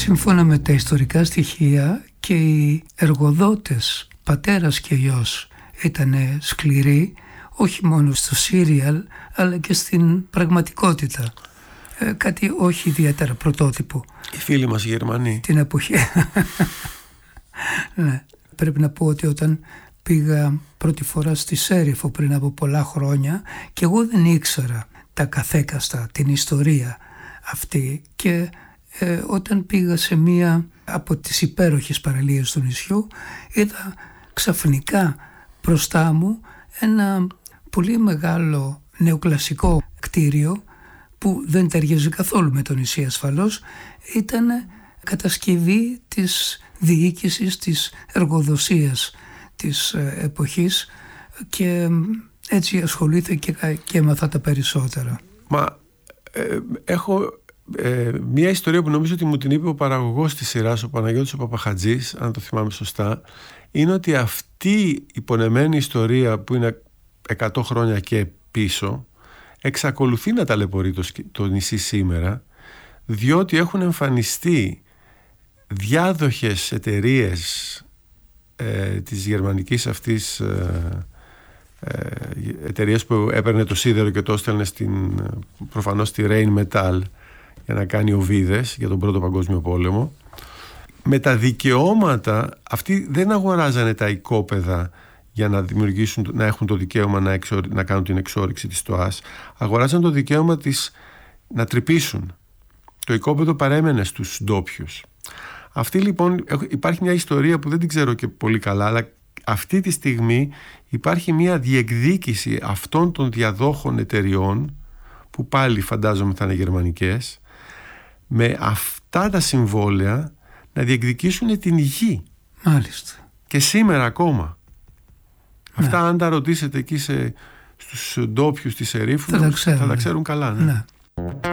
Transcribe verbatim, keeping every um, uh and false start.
Σύμφωνα με τα ιστορικά στοιχεία και οι εργοδότες, πατέρας και γιος, ήταν σκληροί, όχι μόνο στο σύριαλ, αλλά και στην πραγματικότητα. Ε, κάτι όχι ιδιαίτερα πρωτότυπο. Οι φίλοι μας οι Γερμανοί. Την εποχή. Ναι. Πρέπει να πω ότι όταν πήγα πρώτη φορά στη Σέριφο πριν από πολλά χρόνια και εγώ δεν ήξερα τα καθέκαστα, την ιστορία αυτή, και ε, όταν πήγα σε μία από τις υπέροχες παραλίες του νησιού, είδα ξαφνικά μπροστά μου ένα πολύ μεγάλο νεοκλασικό κτίριο που δεν ταιριάζει καθόλου με το νησί ασφαλώς. Ήταν κατασκευή της διοίκησης, της εργοδοσίας της εποχής, και έτσι ασχολήθηκα και έμαθα τα περισσότερα. Μα ε, έχω ε, μια ιστορία που νομίζω ότι μου την είπε ο παραγωγός της σειράς, ο Παναγιώτης ο Παπαχατζής, αν το θυμάμαι σωστά. Είναι ότι αυτή η πονεμένη ιστορία που είναι εκατό χρόνια και πίσω εξακολουθεί να ταλαιπωρεί το, το νησί σήμερα, διότι έχουν εμφανιστεί διάδοχες εταιρείες ε, της γερμανικής αυτής ε, ε, εταιρείας που έπαιρνε το σίδερο και το έστελνε στην, προφανώς στη Rheinmetall για να κάνει οβίδες για τον Πρώτο Παγκόσμιο Πόλεμο. Με τα δικαιώματα, αυτοί δεν αγοράζανε τα οικόπεδα για να δημιουργήσουν, να έχουν το δικαίωμα να, εξο, να κάνουν την εξόρυξη της ΤΟΑΣ. Αγοράζαν το δικαίωμα της να τρυπήσουν. Το οικόπεδο παρέμενε στους ντόπιους. Αυτή λοιπόν, υπάρχει μια ιστορία που δεν την ξέρω και πολύ καλά, αλλά αυτή τη στιγμή υπάρχει μια διεκδίκηση αυτών των διαδόχων εταιριών, που πάλι φαντάζομαι θα είναι γερμανικές, με αυτά τα συμβόλαια να διεκδικήσουν την γη. Μάλιστα. Και σήμερα ακόμα. Ναι. Αυτά αν τα ρωτήσετε εκεί σε, στους ντόπιους της Ερήφου, θα, θα, θα τα ξέρουν καλά. Ναι. Ναι.